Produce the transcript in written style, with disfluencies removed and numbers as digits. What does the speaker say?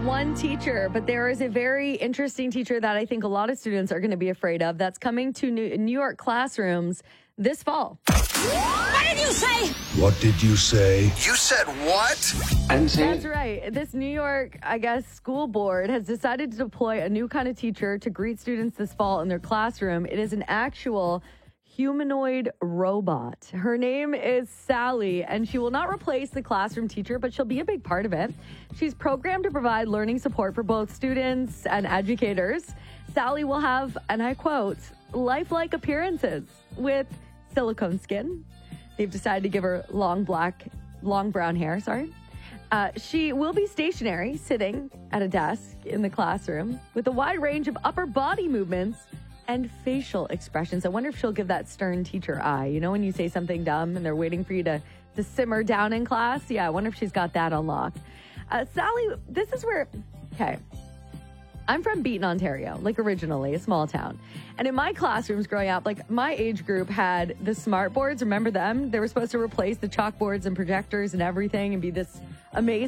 one teacher, but there is a very interesting teacher that I think a lot of students are going to be afraid of that's coming to New York classrooms this fall. What did you say? What did you say? You said what? That's right. This New York, school board has decided to deploy a new kind of teacher to greet students this fall in their classroom. It is an actual humanoid robot. Her name is Sally, and she will not replace the classroom teacher, but she'll be a big part of it. She's programmed to provide learning support for both students and educators. Sally will have, and I quote, lifelike appearances with silicone skin. They've decided to give her long brown hair, She will be stationary, sitting at a desk in the classroom with a wide range of upper body movements and facial expressions. I wonder if she'll give that stern teacher eye. You know, when you say something dumb and they're waiting for you to simmer down in class? Yeah, I wonder if she's got that on lock. Sally, this is where, okay, I'm from Beaton, Ontario, originally a small town. And in my classrooms growing up, my age group had the smart boards. Remember them? They were supposed to replace the chalkboards and projectors and everything and be this amazing